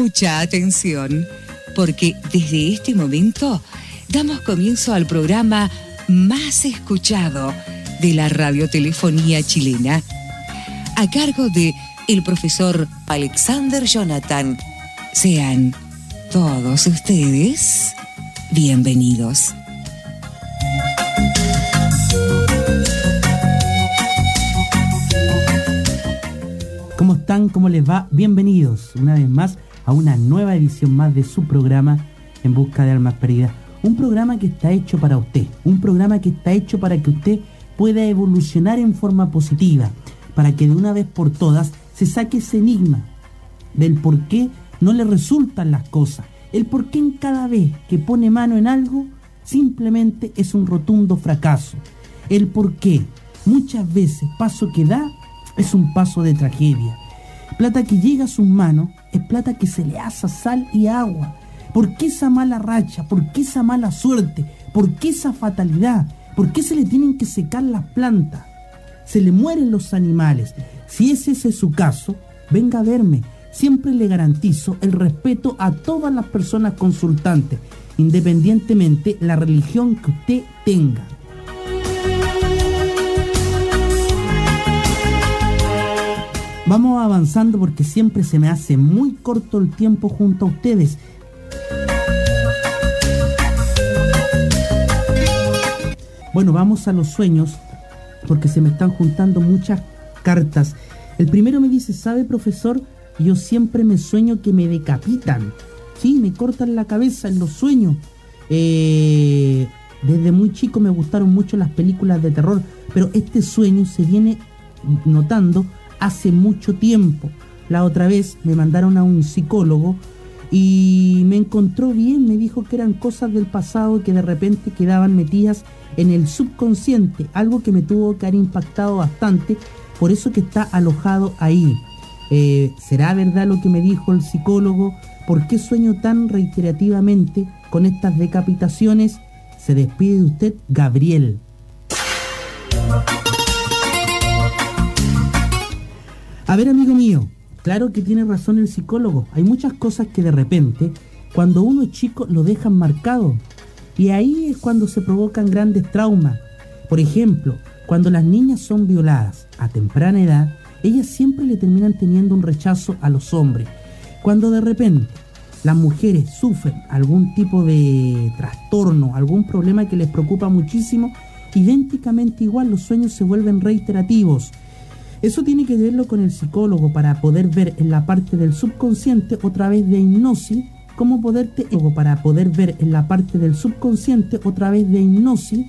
mucha atención, porque desde este momento damos comienzo al programa más escuchado de la radiotelefonía chilena, a cargo de el profesor Alexander Jonathan. Sean todos ustedes bienvenidos. ¿Cómo están? ¿Cómo les va? Bienvenidos una vez más a una nueva edición más de su programa En Busca de Almas Perdidas. Un programa que está hecho para usted, un programa que está hecho para que usted pueda evolucionar en forma positiva, para que de una vez por todas se saque ese enigma del por qué no le resultan las cosas, el por qué en cada vez que pone mano en algo simplemente es un rotundo fracaso, el por qué muchas veces paso que da es un paso de tragedia. Plata que llega a sus manos es plata que se le asa sal y agua. ¿Por qué esa mala racha? ¿Por qué esa mala suerte? ¿Por qué esa fatalidad? ¿Por qué se le tienen que secar las plantas? Se le mueren los animales. Si ese es su caso, venga a verme. Siempre le garantizo el respeto a todas las personas consultantes, independientemente la religión que usted tenga. Vamos avanzando porque siempre se me hace muy corto el tiempo junto a ustedes. Bueno, vamos a los sueños porque se me están juntando muchas cartas. El primero me dice, ¿sabe, profesor? Yo siempre me sueño que me decapitan. Sí, me cortan la cabeza en los sueños. Desde muy chico me gustaron mucho las películas de terror, pero este sueño se viene notando hace mucho tiempo. La otra vez me mandaron a un psicólogo y me encontró bien, me dijo que eran cosas del pasado que de repente quedaban metidas en el subconsciente, algo que me tuvo que haber impactado bastante, por eso que está alojado ahí. ¿Será verdad lo que me dijo el psicólogo? ¿Por qué sueño tan reiterativamente con estas decapitaciones? Se despide de usted, Gabriel. A ver, amigo mío, claro que tiene razón el psicólogo. Hay muchas cosas que de repente, cuando uno es chico, lo dejan marcado. Y ahí es cuando se provocan grandes traumas. Por ejemplo, cuando las niñas son violadas a temprana edad, ellas siempre le terminan teniendo un rechazo a los hombres. Cuando de repente las mujeres sufren algún tipo de trastorno, algún problema que les preocupa muchísimo, idénticamente igual los sueños se vuelven reiterativos. Eso tiene que verlo con el psicólogo para poder ver en la parte del subconsciente otra vez de hipnosis, cómo poderte, para poder ver en la parte del subconsciente otra vez de hipnosis,